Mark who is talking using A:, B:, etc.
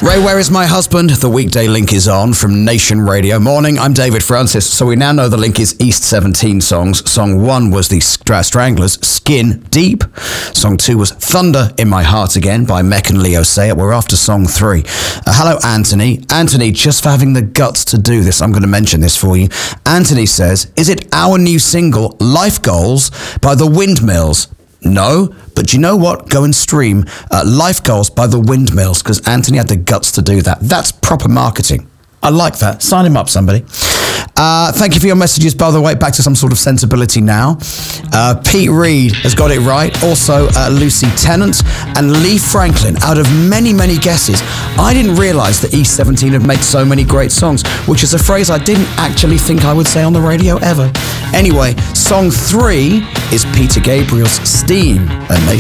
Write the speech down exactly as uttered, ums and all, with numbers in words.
A: Ray, Where Is My Husband? The weekday link is on from Nation Radio. Morning, I'm David Francis. So we now know the link is East seventeen songs. Song one was the Stra- Stranglers, Skin Deep. Song two was Thunder in My Heart Again by Mech and Leo Say It. We're after song three. Uh, hello, Anthony. Anthony, just for having the guts to do this, I'm going to mention this for you. Anthony says, is it our new single, Life Goals, by The Windmills? No, but do you know what? Go and stream uh, Life Goals by The Windmills, because Anthony had the guts to do that. That's proper marketing. I like that. Sign him up, somebody. Uh, thank you for your messages, by the way. Back to some sort of sensibility now. Uh, Pete Reed has got it right. Also, uh, Lucy Tennant and Lee Franklin. Out of many, many guesses, I didn't realise that East seventeen had made so many great songs, which is a phrase I didn't actually think I would say on the radio ever. Anyway, song three is Peter Gabriel's Steam, a Nation.